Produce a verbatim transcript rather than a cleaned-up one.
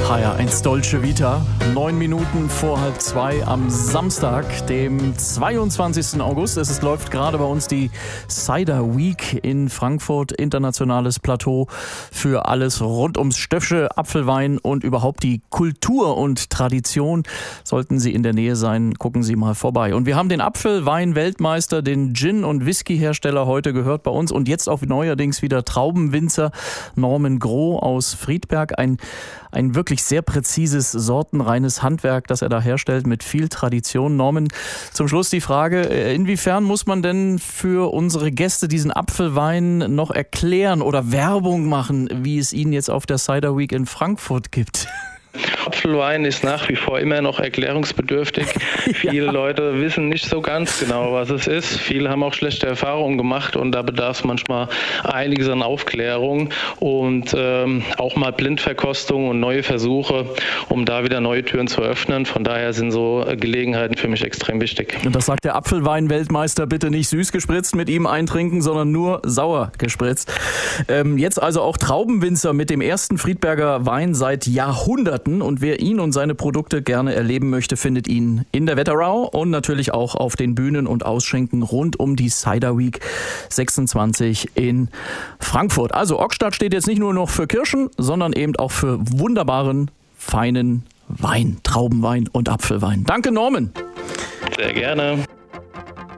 H R eins Dolce Vita, neun Minuten vor halb zwei am Samstag, dem zweiundzwanzigsten August. Es ist, läuft gerade bei uns die Cider Week in Frankfurt, internationales Plateau für alles rund ums Stöffsche, Apfelwein und überhaupt die Kultur und Tradition. Sollten Sie in der Nähe sein, gucken Sie mal vorbei. Und wir haben den Apfelwein-Weltmeister, den Gin- und Whisky-Hersteller heute gehört bei uns und jetzt auch neuerdings wieder Traubenwinzer Norman Groh aus Friedberg. Ein, ein wirklich sehr präzises, sortenreines Handwerk, das er da herstellt, mit viel Tradition. Norman, zum Schluss die Frage, inwiefern muss man denn für unsere Gäste diesen Apfelwein noch erklären oder Werbung machen, wie es ihn jetzt auf der Cider Week in Frankfurt gibt? Apfelwein ist nach wie vor immer noch erklärungsbedürftig. Viele ja. Leute wissen nicht so ganz genau, was es ist. Viele haben auch schlechte Erfahrungen gemacht und da bedarf es manchmal einiges an Aufklärung und ähm, auch mal Blindverkostung und neue Versuche, um da wieder neue Türen zu öffnen. Von daher sind so Gelegenheiten für mich extrem wichtig. Und das sagt der Apfelwein-Weltmeister, bitte nicht süß gespritzt mit ihm eintrinken, sondern nur sauer gespritzt. Ähm, jetzt also auch Traubenwinzer mit dem ersten Friedberger Wein seit Jahrhunderten. Und wer ihn und seine Produkte gerne erleben möchte, findet ihn in der Wetterau und natürlich auch auf den Bühnen und Ausschenken rund um die Cider Week sechsundzwanzig in Frankfurt. Also Ockstadt steht jetzt nicht nur noch für Kirschen, sondern eben auch für wunderbaren, feinen Wein, Traubenwein und Apfelwein. Danke, Norman. Sehr gerne.